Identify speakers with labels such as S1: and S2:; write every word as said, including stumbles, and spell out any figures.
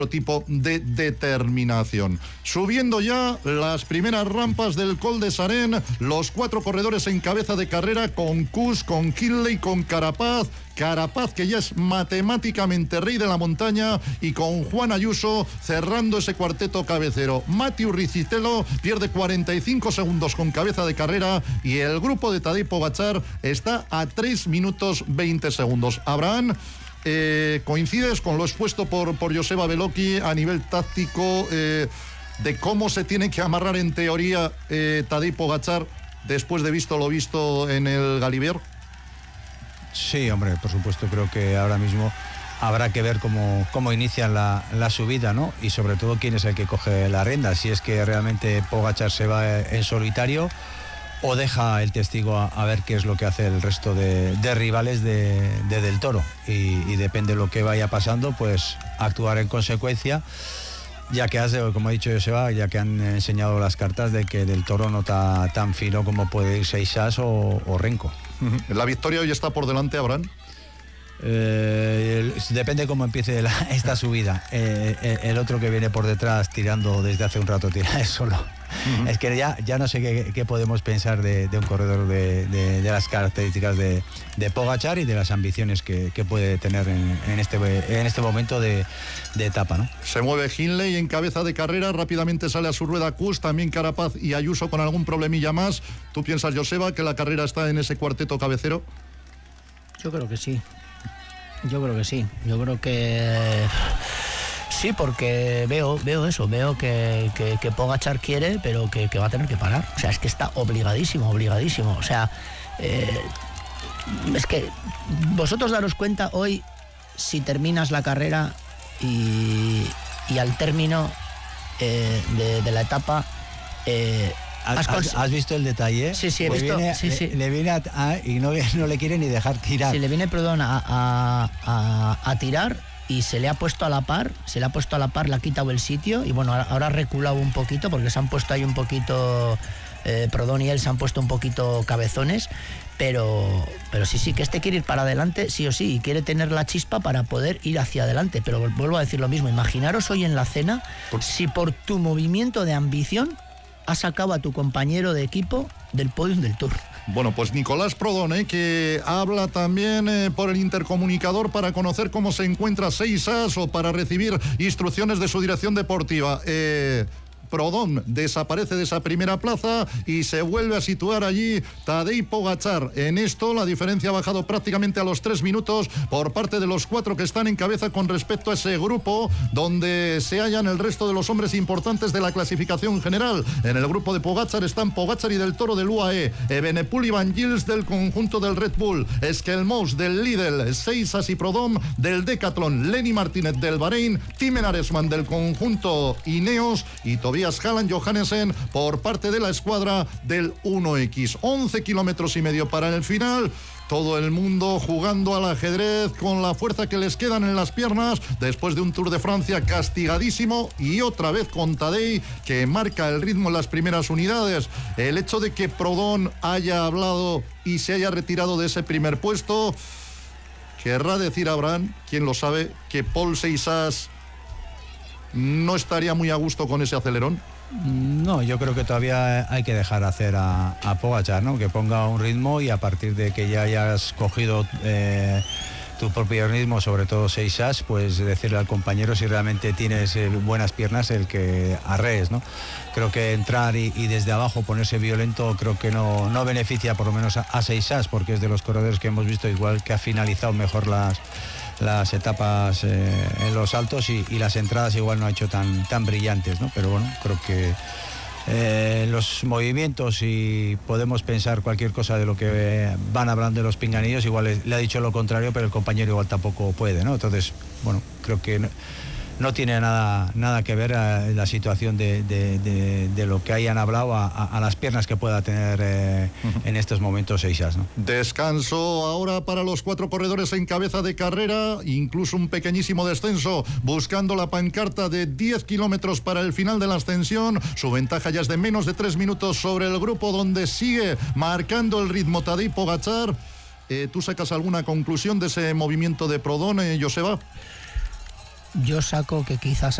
S1: tipo de determinación. Subiendo ya las primeras rampas del Col de Sarén, los cuatro corredores en cabeza de carrera con Kuss, con Hindley, con Carapaz. Carapaz, que ya es matemáticamente rey de la montaña, y con Juan Ayuso cerrando ese cuarteto cabecero. Mathieu Rizzitello pierde cuarenta y cinco segundos con cabeza de carrera y el grupo de Tadej Pogačar está a tres minutos veinte segundos. Abraham, Eh, ¿coincides con lo expuesto por, por Joseba Bellocchi a nivel táctico eh, de cómo se tiene que amarrar en teoría eh, Tadej Pogačar después de visto lo visto en el Galibier?
S2: Sí, hombre, por supuesto, creo que ahora mismo habrá que ver cómo, cómo inician la, la subida, ¿no? Y sobre todo quién es el que coge la rienda, si es que realmente Pogačar se va en solitario o deja el testigo a, a ver qué es lo que hace el resto de, de rivales de, de Del Toro, y, y depende de lo que vaya pasando, pues actuar en consecuencia, ya que has, como ha dicho Joseba, ya que han enseñado las cartas de que Del Toro no está tan fino como puede ir Seixas o, o Renko.
S1: ¿La victoria hoy está por delante, Abraham?
S2: Eh, el, depende cómo empiece la, esta subida. Eh, el, el otro que viene por detrás tirando desde hace un rato tira es solo. Uh-huh. Es que ya, ya no sé qué, qué podemos pensar de, de un corredor de, de, de las características de, de Pogačar y de las ambiciones que, que puede tener en, en, este, en este momento de, de etapa, ¿no?
S1: Se mueve Hindley en cabeza de carrera, rápidamente sale a su rueda Kuss, también Carapaz y Ayuso con algún problemilla más. ¿Tú piensas, Joseba, que la carrera está en ese cuarteto cabecero?
S3: Yo creo que sí. Yo creo que sí. Yo creo que... Sí, porque veo veo eso, veo que, que, que Pogačar quiere, pero que, que va a tener que parar. O sea, es que está obligadísimo, obligadísimo. O sea, eh, es que vosotros daros cuenta hoy, si terminas la carrera y, y al término eh, de, de la etapa... Eh,
S2: ¿Has, has, ¿Has visto el detalle?
S3: Sí, sí, he visto.
S2: Viene,
S3: sí, sí.
S2: Le, le viene a, a, y no, no le quiere ni dejar tirar.
S3: Sí, le viene, perdón, a, a, a, a tirar... y se le ha puesto a la par, se le ha puesto a la par, le ha quitado el sitio y bueno, ahora ha reculado un poquito porque se han puesto ahí un poquito, eh, Proudhon y él se han puesto un poquito cabezones, pero, pero sí, sí, que este quiere ir para adelante, sí o sí, y quiere tener la chispa para poder ir hacia adelante, pero vuelvo a decir lo mismo, imaginaros hoy en la cena, por... si por tu movimiento de ambición has sacado a tu compañero de equipo del podium del Tour.
S1: Bueno, pues Nicolás Proudhon, eh, que habla también eh, por el intercomunicador para conocer cómo se encuentra Seixas o para recibir instrucciones de su dirección deportiva. Eh... Proudhon desaparece de esa primera plaza y se vuelve a situar allí Tadej Pogačar. En esto la diferencia ha bajado prácticamente a los tres minutos por parte de los cuatro que están en cabeza con respecto a ese grupo donde se hallan el resto de los hombres importantes de la clasificación general. En el grupo de Pogačar están Pogačar y Del Toro del U A E, Evenepoel y Van Gils del conjunto del Red Bull, Skelmos del Lidl, Seixas y Proudhon del Decathlon, Lenny Martínez del Bahrein, Timen Aresman del conjunto Ineos y Tobias Halland Johannesen por parte de la escuadra del uno equis. once kilómetros y medio para el final. Todo el mundo jugando al ajedrez con la fuerza que les quedan en las piernas después de un Tour de Francia castigadísimo y otra vez con Tadej, que marca el ritmo en las primeras unidades. El hecho de que Proudhon haya hablado y se haya retirado de ese primer puesto querrá decir, Abraham, quién lo sabe, que Paul Seixas no estaría muy a gusto con ese acelerón.
S2: No, yo creo que todavía hay que dejar hacer a, a Pogačar, ¿no? Que ponga un ritmo y a partir de que ya hayas cogido eh, tu propio ritmo, sobre todo Seixas, pues decirle al compañero si realmente tienes eh, buenas piernas el que arrees, ¿no? Creo que entrar y, y desde abajo ponerse violento creo que no, no beneficia por lo menos a, a Seixas, porque es de los corredores que hemos visto igual que ha finalizado mejor las las etapas eh, en los altos y, y las entradas igual no ha hecho tan, tan brillantes, ¿no? Pero bueno, creo que eh, los movimientos y podemos pensar cualquier cosa de lo que eh, van hablando de los pinganillos, igual le, le ha dicho lo contrario, pero el compañero igual tampoco puede, ¿no? Entonces, bueno, creo que no, no tiene nada, nada que ver a la situación de, de, de, de lo que hayan hablado a, a, a las piernas que pueda tener eh, uh-huh. en estos momentos Seixas, ¿no?
S1: Descanso ahora para los cuatro corredores en cabeza de carrera, incluso un pequeñísimo descenso buscando la pancarta de diez kilómetros para el final de la ascensión. Su ventaja ya es de menos de tres minutos sobre el grupo donde sigue marcando el ritmo Tadej Pogačar. Eh, ¿Tú sacas alguna conclusión de ese movimiento de Proudhon, eh, Joseba?
S3: yo saco que quizás